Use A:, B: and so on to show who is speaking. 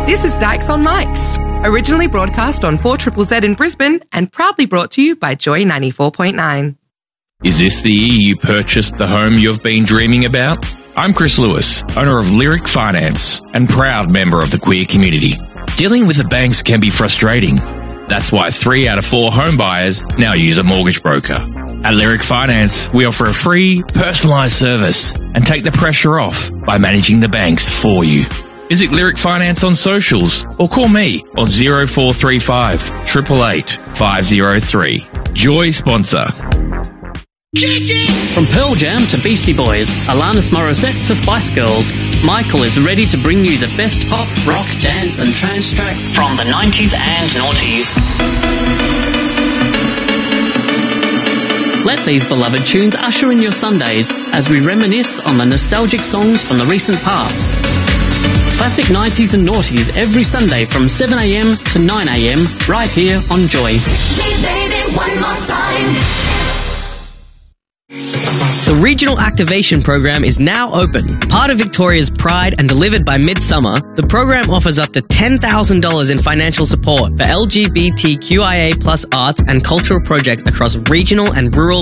A: This is Dykes on Mics, originally broadcast on 4ZZZ in Brisbane and proudly brought to you by Joy 94.9.
B: Is this the year you purchased the home you've been dreaming about? I'm Chris Lewis, owner of Lyric Finance and proud member of the queer community. Dealing with the banks can be frustrating. That's why 3 out of 4 home buyers now use a mortgage broker. At Lyric Finance, we offer a free, personalised service and take the pressure off by managing the banks for you. Visit Lyric Finance on socials or call me on 0435 888 503. Joy sponsor.
C: From Pearl Jam to Beastie Boys, Alanis Morissette to Spice Girls, Michael is ready to bring you the best pop, rock, dance and trance tracks from the 90s and noughties. Let these beloved tunes usher in your Sundays as we reminisce on the nostalgic songs from the recent past. Classic 90s and noughties every Sunday from 7am to 9am right here on Joy.
D: Hey baby, one more time.
E: The Regional Activation Program is now open. Part of Victoria's pride and delivered by Midsummer, the program offers up to $10,000 in financial support for LGBTQIA+ arts and cultural projects across regional and rural